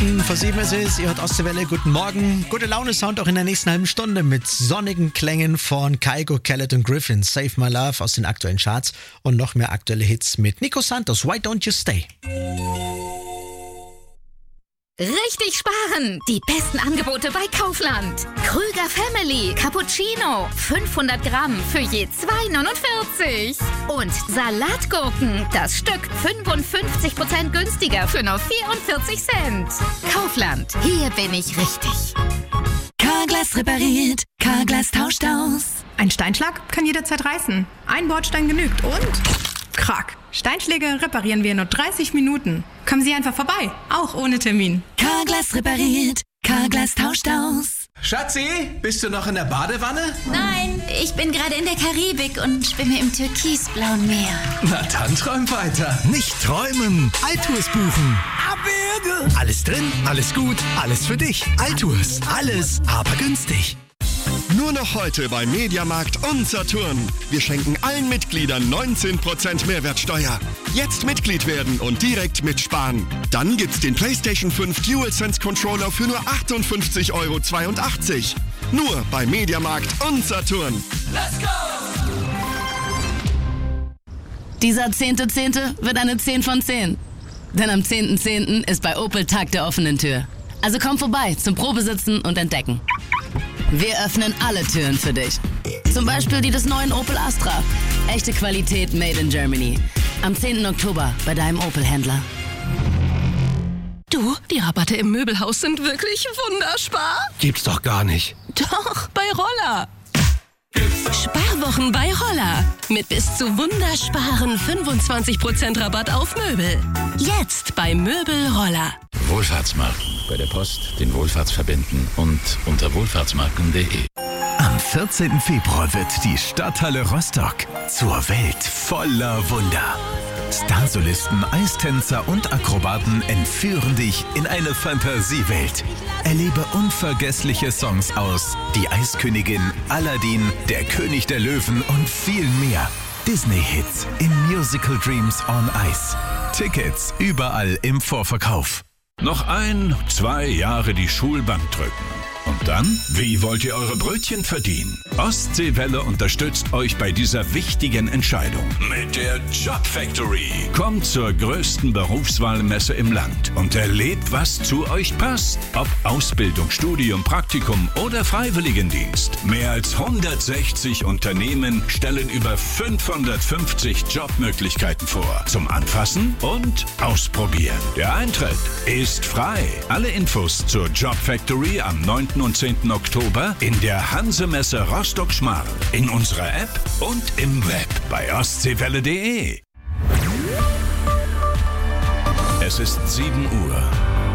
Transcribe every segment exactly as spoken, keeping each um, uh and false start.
Minuten vor sieben ist es. Ihr hört Ostseewelle, guten Morgen. Gute Laune Sound auch in der nächsten halben Stunde mit sonnigen Klängen von Kygo, Khaled und Griffin. Save My Love aus den aktuellen Charts und noch mehr aktuelle Hits mit Nico Santos. Why Don't You Stay? Richtig sparen! Die besten Angebote bei Kaufland. Krüger Family Cappuccino. fünfhundert Gramm für je zwei neunundvierzig. Und Salatgurken. Das Stück fünfundfünfzig Prozent günstiger für nur vierundvierzig Cent. Kaufland. Hier bin ich richtig. Carglass repariert. Carglass tauscht aus. Ein Steinschlag kann jederzeit reißen. Ein Bordstein genügt und... Krack. Steinschläge reparieren wir in nur dreißig Minuten. Kommen Sie einfach vorbei, auch ohne Termin. Carglass repariert. Carglass tauscht aus. Schatzi, bist du noch in der Badewanne? Nein, ich bin gerade in der Karibik und schwimme im türkisblauen Meer. Na dann träum weiter. Nicht träumen, Altours buchen. Abwürge. Alles drin, alles gut, alles für dich. Altours, alles, aber günstig. Nur noch heute bei Mediamarkt und Saturn. Wir schenken allen Mitgliedern neunzehn Prozent Mehrwertsteuer. Jetzt Mitglied werden und direkt mitsparen. Dann gibt's den PlayStation fünf DualSense Controller für nur achtundfünfzig Euro zweiundachtzig. Nur bei Mediamarkt und Saturn. Let's go! Dieser zehnte Zehnte wird eine zehn von zehn. Denn am zehnten Zehnten ist bei Opel Tag der offenen Tür. Also komm vorbei zum Probesitzen und Entdecken. Wir öffnen alle Türen für dich. Zum Beispiel die des neuen Opel Astra. Echte Qualität made in Germany. Am zehnten Oktober bei deinem Opel-Händler. Du, die Rabatte im Möbelhaus sind wirklich wunderspar. Gibt's doch gar nicht. Doch, bei Roller. Sparwochen bei Roller. Mit bis zu wundersparen fünfundzwanzig Prozent Rabatt auf Möbel. Jetzt bei Möbel Roller. Wohlfahrtsmarken. Bei der Post den Wohlfahrtsverbänden und unter wohlfahrtsmarken punkt de. Am vierzehnten Februar wird die Stadthalle Rostock zur Welt voller Wunder. Starsolisten, Eistänzer und Akrobaten entführen dich in eine Fantasiewelt. Erlebe unvergessliche Songs aus Die Eiskönigin, Aladdin, Der König der Löwen und viel mehr. Disney-Hits in Musical Dreams on Ice. Tickets überall im Vorverkauf. Noch ein, zwei Jahre die Schulbank drücken. Und dann? Wie wollt ihr eure Brötchen verdienen? Ostseewelle unterstützt euch bei dieser wichtigen Entscheidung. Mit der Job Factory. Kommt zur größten Berufswahlmesse im Land und erlebt, was zu euch passt. Ob Ausbildung, Studium, Praktikum oder Freiwilligendienst. Mehr als hundertsechzig Unternehmen stellen über fünfhundertfünfzig Jobmöglichkeiten vor. Zum Anfassen und Ausprobieren. Der Eintritt ist frei. Alle Infos zur Job Factory am neunten und zehnten Oktober in der Hansemesse Rostock-Schmarrn, in unserer App und im Web bei ostseewelle punkt de. Es ist sieben Uhr.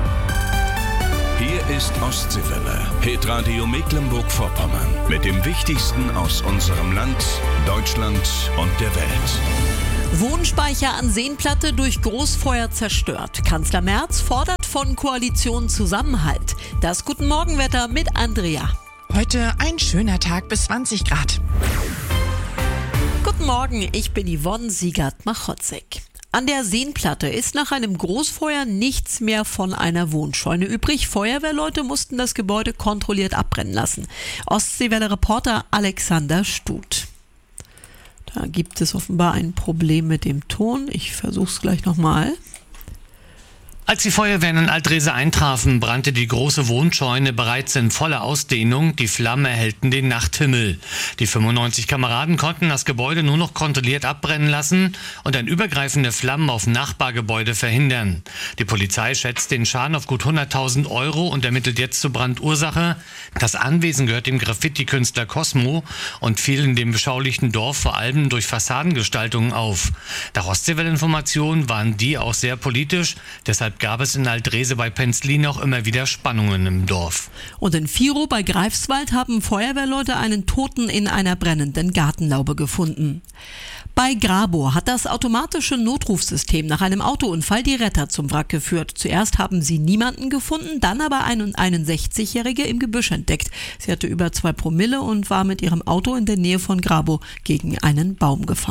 Hier ist Ostseewelle, Hitradio Mecklenburg-Vorpommern mit dem Wichtigsten aus unserem Land, Deutschland und der Welt. Wohnspeicher an Seenplatte durch Großfeuer zerstört. Kanzler Merz fordert von Koalition Zusammenhalt. Das Guten Morgenwetter mit Andrea. Heute ein schöner Tag bis zwanzig Grad. Guten Morgen, ich bin Yvonne Siegert-Machotzek. An der Seenplatte ist nach einem Großfeuer nichts mehr von einer Wohnscheune übrig. Feuerwehrleute mussten das Gebäude kontrolliert abbrennen lassen. Ostseewelle-Reporter Alexander Stut. Da gibt es offenbar ein Problem mit dem Ton. Ich versuche es gleich nochmal. Als die Feuerwehren in Altrese eintrafen, brannte die große Wohnscheune bereits in voller Ausdehnung. Die Flammen erhellten den Nachthimmel. Die fünfundneunzig Kameraden konnten das Gebäude nur noch kontrolliert abbrennen lassen und ein Übergreifen der Flammen auf Nachbargebäude verhindern. Die Polizei schätzt den Schaden auf gut hunderttausend Euro und ermittelt jetzt zur Brandursache. Das Anwesen gehört dem Graffiti-Künstler Cosmo und fiel in dem beschaulichen Dorf vor allem durch Fassadengestaltungen auf. Nach Ostseewelle-Informationen waren die auch sehr politisch, deshalb gab es in Altrese bei Penzlin auch immer wieder Spannungen im Dorf. Und in Virow bei Greifswald haben Feuerwehrleute einen Toten in einer brennenden Gartenlaube gefunden. Bei Grabow hat das automatische Notrufsystem nach einem Autounfall die Retter zum Wrack geführt. Zuerst haben sie niemanden gefunden, dann aber eine einundsechzigjährige im Gebüsch entdeckt. Sie hatte über zwei Promille und war mit ihrem Auto in der Nähe von Grabow gegen einen Baum gefahren.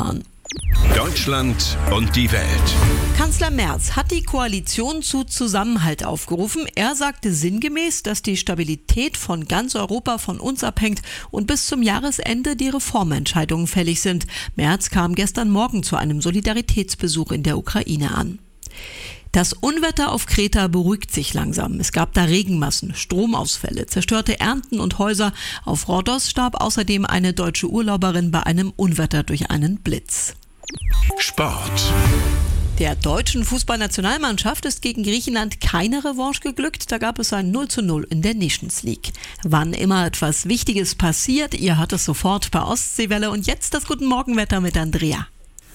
Deutschland und die Welt. Kanzler Merz hat die Koalition zu Zusammenhalt aufgerufen. Er sagte sinngemäß, dass die Stabilität von ganz Europa von uns abhängt und bis zum Jahresende die Reformentscheidungen fällig sind. Merz kam gestern Morgen zu einem Solidaritätsbesuch in der Ukraine an. Das Unwetter auf Kreta beruhigt sich langsam. Es gab da Regenmassen, Stromausfälle, zerstörte Ernten und Häuser. Auf Rhodos starb außerdem eine deutsche Urlauberin bei einem Unwetter durch einen Blitz. Sport. Der deutschen Fußballnationalmannschaft ist gegen Griechenland keine Revanche geglückt. Da gab es ein null zu null in der Nations League. Wann immer etwas Wichtiges passiert, ihr hört es sofort bei Ostseewelle. Und jetzt das Guten Morgenwetter mit Andrea.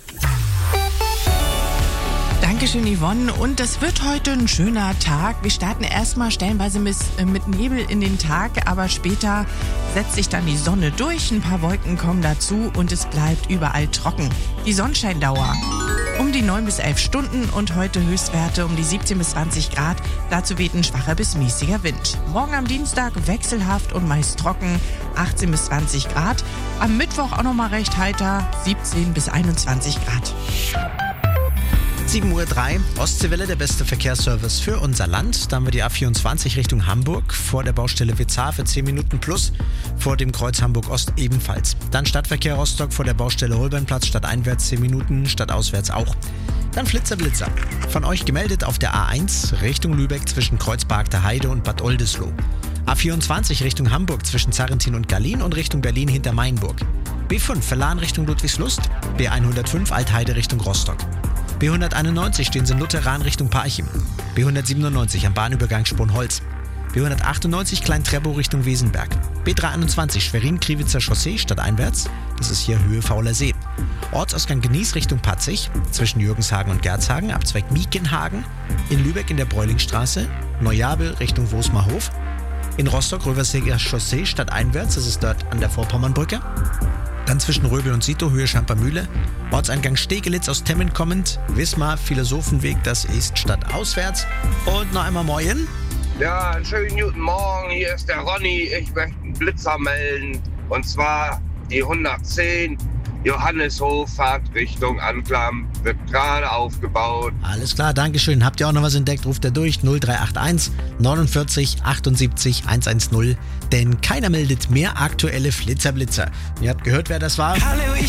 Dankeschön, Yvonne. Und es wird heute ein schöner Tag. Wir starten erstmal stellenweise mit, mit Nebel in den Tag, aber später setzt sich dann die Sonne durch. Ein paar Wolken kommen dazu und es bleibt überall trocken. Die Sonnenscheindauer um die neun bis elf Stunden und heute Höchstwerte um die siebzehn bis zwanzig Grad. Dazu weht ein schwacher bis mäßiger Wind. Morgen am Dienstag wechselhaft und meist trocken, achtzehn bis zwanzig Grad. Am Mittwoch auch nochmal recht heiter, siebzehn bis einundzwanzig Grad. sieben Uhr drei, Ostseewelle, der beste Verkehrsservice für unser Land. Da haben wir die A vierundzwanzig Richtung Hamburg, vor der Baustelle Witzar für zehn Minuten plus, vor dem Kreuz Hamburg-Ost ebenfalls. Dann Stadtverkehr Rostock vor der Baustelle Holbeinplatz, stadteinwärts zehn Minuten, stadtauswärts auch. Dann Flitzer Blitzer. Von euch gemeldet auf der A eins Richtung Lübeck zwischen Kreuzberg Heide und Bad Oldesloe. A vierundzwanzig Richtung Hamburg zwischen Zarrentin und Gallien und Richtung Berlin hinter Mainburg. B fünf Verlan Richtung Ludwigslust, B hundertfünf Altheide Richtung Rostock. B hunderteinundneunzig stehen Sie in Lutheran Richtung Parchim. B hundertsiebenundneunzig am Bahnübergang Sponholz. B hundertachtundneunzig Klein-Treppow Richtung Wesenberg. B dreihunderteinundzwanzig Schwerin-Kriwitzer Chaussee stadteinwärts. Das ist hier Höhe Fauler See. Ortsausgang Genieß Richtung Patzig zwischen Jürgenshagen und Gerzhagen, Abzweig Miekenhagen. In Lübeck in der Bräulingsstraße. Neujabel Richtung Wosmarhof. In Rostock Röverseger Chaussee stadteinwärts. Das ist dort an der Vorpommernbrücke. Dann zwischen Röbel und Sito, Höhe Schampermühle. Ortseingang Stegelitz aus Temmen kommend. Wismar, Philosophenweg, das ist stadtauswärts. Und noch einmal Moin. Ja, einen schönen guten Morgen. Hier ist der Ronny. Ich möchte einen Blitzer melden. Und zwar die hundertzehn Johanneshofahrt Richtung Anklam. Wird gerade aufgebaut. Alles klar, Dankeschön. Habt ihr auch noch was entdeckt? Ruft er durch null drei acht eins neunundvierzig achtundsiebzig hundertzehn. Denn keiner meldet mehr aktuelle Flitzerblitzer. Ihr habt gehört, wer das war? Hallo, ich